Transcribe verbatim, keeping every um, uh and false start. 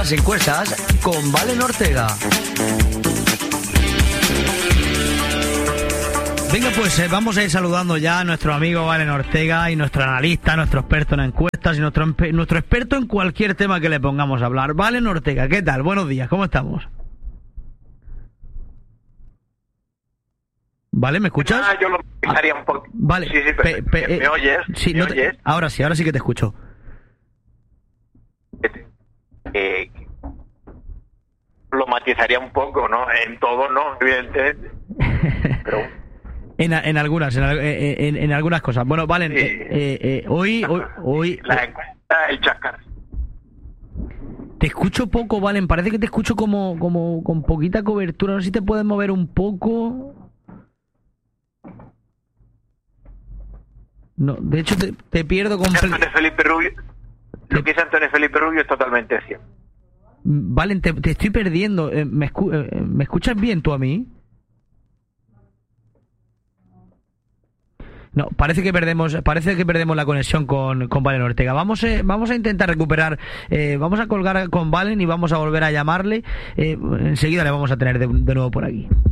Las encuestas con Valen Ortega. Venga, pues eh, vamos a ir saludando ya a nuestro amigo Valen Ortega y nuestro analista, nuestro experto en encuestas y nuestro, nuestro experto en cualquier tema que le pongamos a hablar. Valen Ortega, ¿qué tal? Buenos días, ¿cómo estamos? ¿Vale? ¿Me escuchas? Ah, yo lo matizaría un poco. Vale. Sí, sí, pe, pe, ¿me, eh, ¿me oyes? Sí, ¿Me no te, oyes? ahora sí, ahora sí que te escucho. Eh, lo matizaría un poco, ¿no? En todo, no, evidentemente. Pero... en, en algunas, en, en, en algunas cosas. Bueno, Valen, sí. eh, eh, eh, hoy, hoy, hoy... La encuesta, el chascar. Te escucho poco, Valen, parece que te escucho como, como con poquita cobertura. No sé si te puedes mover un poco. No, de hecho te, te pierdo completamente. Felipe Rubio, lo que dice Antonio Felipe Rubio es totalmente cierto. Valen, te, te estoy perdiendo. Eh, ¿me, escu eh, ¿Me escuchas bien tú a mí? No, parece que perdemos, parece que perdemos la conexión con, con Valen Ortega. Vamos, eh, vamos a intentar recuperar, eh, vamos a colgar con Valen y vamos a volver a llamarle. Eh, enseguida le vamos a tener de, de nuevo por aquí.